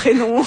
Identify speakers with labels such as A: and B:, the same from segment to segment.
A: prénom.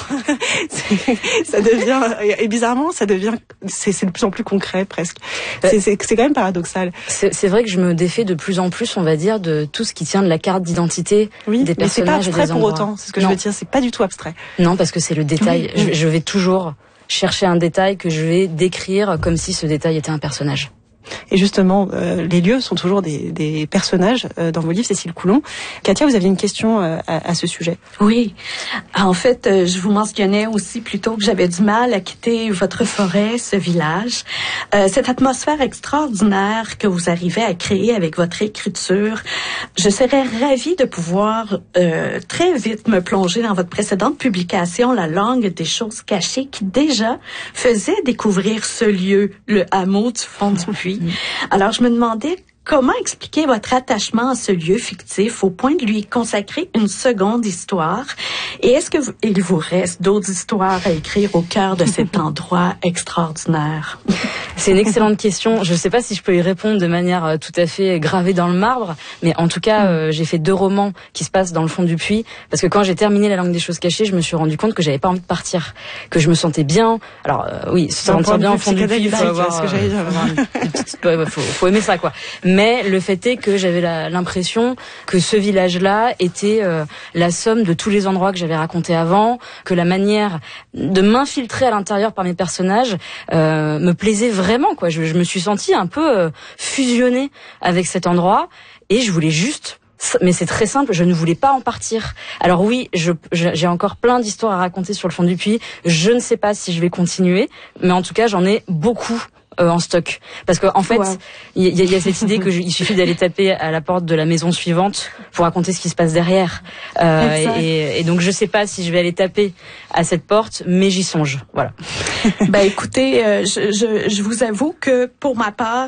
A: Ça devient, et bizarrement, c'est de plus en plus concret presque. C'est quand même paradoxal.
B: C'est vrai que je me défais de plus en plus, on va dire, de tout ce qui tient de la carte d'identité des personnages et des endroits. Mais c'est pas abstrait pour autant, c'est ce que je veux dire, c'est pas du tout abstrait. Non, parce que c'est le détail. Je vais toujours chercher un détail que je vais décrire comme si ce détail était un personnage.
A: Et justement, les lieux sont toujours des personnages dans vos livres, Cécile Coulon. Katia, vous aviez une question à ce sujet.
C: Oui. En fait, je vous mentionnais aussi plutôt que j'avais du mal à quitter votre forêt, ce village. Cette atmosphère extraordinaire que vous arrivez à créer avec votre écriture, je serais ravie de pouvoir très vite me plonger dans votre précédente publication, La langue des choses cachées, qui déjà faisait découvrir ce lieu, le hameau du fond du puits. Alors, je me demandais comment expliquer votre attachement à ce lieu fictif au point de lui consacrer une seconde histoire? Et est-ce que il vous reste d'autres histoires à écrire au cœur de cet endroit extraordinaire?
B: C'est une excellente question. Je ne sais pas si je peux y répondre de manière tout à fait gravée dans le marbre, mais en tout cas, j'ai fait 2 romans qui se passent dans le fond du puits, parce que quand j'ai terminé La langue des choses cachées, je me suis rendu compte que j'avais pas envie de partir, que je me sentais bien. Alors oui, se sentir bien au fond du puits, il faut avoir, faut aimer ça, quoi. Mais le fait est que j'avais l'impression que ce village-là était la somme de tous les endroits que j'avais racontés avant, que la manière de m'infiltrer à l'intérieur par mes personnages me plaisait vraiment, quoi. Je me suis sentie un peu fusionnée avec cet endroit et je voulais juste... Mais c'est très simple, je ne voulais pas en partir. Alors oui, j'ai encore plein d'histoires à raconter sur le fond du puits. Je ne sais pas si je vais continuer, mais en tout cas, j'en ai beaucoup en stock. Parce que en fait, il y a cette idée que il suffit d'aller taper à la porte de la maison suivante pour raconter ce qui se passe derrière. Et donc je sais pas si je vais aller taper à cette porte, mais j'y songe. Voilà.
C: Ben écoutez, je vous avoue que pour ma part,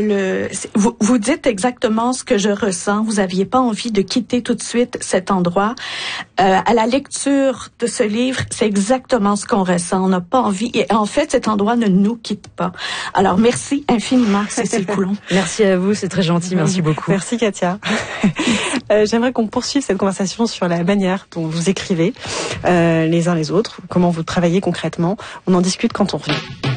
C: vous dites exactement ce que je ressens. Vous aviez pas envie de quitter tout de suite cet endroit. À la lecture de ce livre, c'est exactement ce qu'on ressent. On n'a pas envie. Et en fait, cet endroit ne nous quitte pas. Alors, merci infiniment, Cécile Coulon.
B: Merci à vous, c'est très gentil, merci beaucoup.
A: Merci, Katia. J'aimerais qu'on poursuive cette conversation sur la manière dont vous écrivez les uns les autres, comment vous travaillez concrètement. On en discute quand on revient.